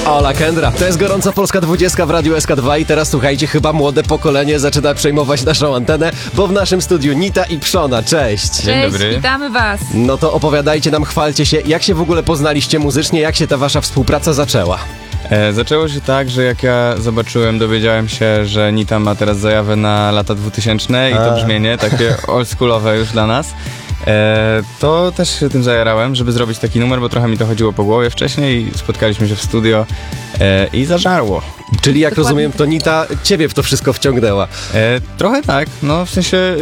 Ola Kendra, to jest gorąca Polska 20 w Radiu SK2 i teraz słuchajcie, chyba młode pokolenie zaczyna przejmować naszą antenę, bo w naszym studiu Nita i Przona, cześć! Dzień dobry. Witamy was! No to opowiadajcie nam, chwalcie się, jak się w ogóle poznaliście muzycznie, jak się ta wasza współpraca zaczęła? Zaczęło się tak, że jak ja zobaczyłem, dowiedziałem się, że Nita ma teraz zajawę na lata 2000 i to brzmienie, takie oldschoolowe już dla nas. To też się tym zajarałem, żeby zrobić taki numer, bo trochę mi to chodziło po głowie wcześniej i spotkaliśmy się w studio i zażarło. Czyli jak rozumiem, to Nita ciebie w to wszystko wciągnęła. Trochę tak, no w sensie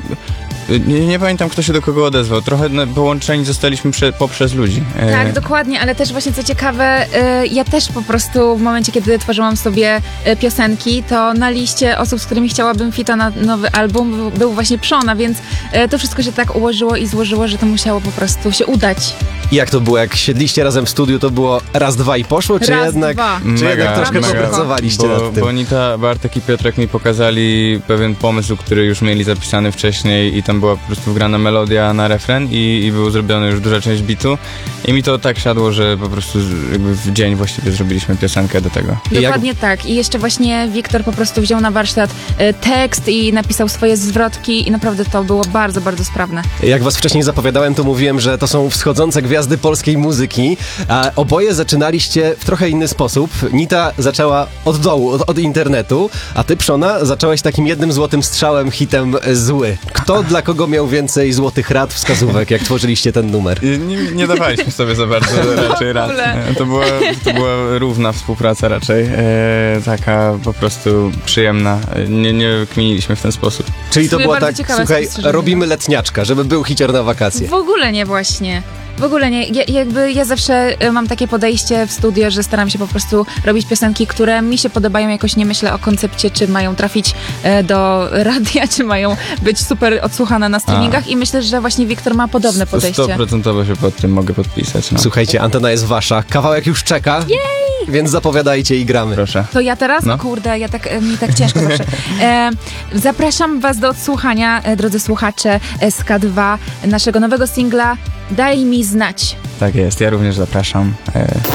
nie pamiętam, kto się do kogo odezwał. Trochę połączeni zostaliśmy poprzez ludzi. Tak, dokładnie, ale też właśnie co ciekawe, ja też po prostu w momencie, kiedy tworzyłam sobie piosenki, to na liście osób, z którymi chciałabym fita na nowy album był właśnie Przona, więc to wszystko się tak ułożyło i złożyło, że to musiało po prostu się udać. I jak to było? Jak siedliście razem w studiu, to było raz, dwa i poszło? Czy Raz, jednak, dwa. czy jednak troszkę mega. popracowaliście nad tym? Bo Anita, Bartek i Piotrek mi pokazali pewien pomysł, który już mieli zapisany wcześniej i tam była po prostu wgrana melodia na refren i było zrobione już duża część bitu i mi to tak siadło, że po prostu jakby w dzień właściwie zrobiliśmy piosenkę do tego. Dokładnie tak. I jeszcze właśnie Wiktor po prostu wziął na warsztat tekst i napisał swoje zwrotki i naprawdę to było bardzo, bardzo sprawne. Jak was wcześniej zapowiadałem, to mówiłem, że to są wschodzące gwiazdy polskiej muzyki, a oboje zaczynaliście w trochę inny sposób. Nita zaczęła od dołu, od internetu, a ty, Przona, zaczęłaś takim jednym złotym strzałem, hitem Zły. Kto dla kogo miał więcej złotych rad, wskazówek, jak tworzyliście ten numer? Nie dawaliśmy sobie za bardzo raczej rad. To była równa współpraca raczej, taka po prostu przyjemna. Nie kminiliśmy w ten sposób. Czyli to było tak, słuchaj, spostrzeżenie. robimy letniaczka, żeby był hicior na wakacje. W ogóle nie właśnie. W ogóle nie. Ja zawsze mam takie podejście w studio, że staram się po prostu robić piosenki, które mi się podobają. Jakoś nie myślę o koncepcie, czy mają trafić do radia, czy mają być super odsłuchane na streamingach i myślę, że właśnie Wiktor ma podobne podejście. 100% się pod tym mogę podpisać. No. Słuchajcie, antena jest wasza, kawałek już czeka, więc zapowiadajcie i gramy. Proszę. To ja teraz? No. Kurde, mi tak ciężko zawsze. Zapraszam was do odsłuchania, drodzy słuchacze SK2, naszego nowego singla Daj mi znać. Tak jest, ja również zapraszam.